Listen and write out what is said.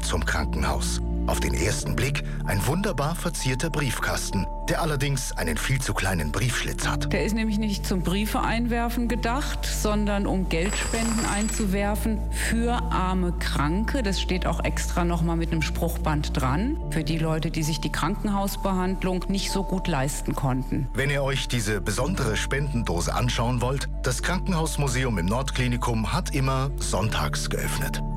zum Krankenhaus. Auf den ersten Blick ein wunderbar verzierter Briefkasten, der allerdings einen viel zu kleinen Briefschlitz hat. Der ist nämlich nicht zum Briefe einwerfen gedacht, sondern um Geldspenden einzuwerfen für arme Kranke. Das steht auch extra nochmal mit einem Spruchband dran, für die Leute, die sich die Krankenhausbehandlung nicht so gut leisten konnten. Wenn ihr euch diese besondere Spendendose anschauen wollt, das Krankenhausmuseum im Nordklinikum hat immer sonntags geöffnet.